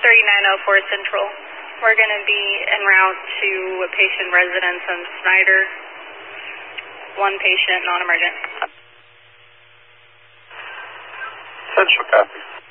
3904 Central. We're going to be en route to a patient residence on Snyder. One patient, non-emergent. Central, copy.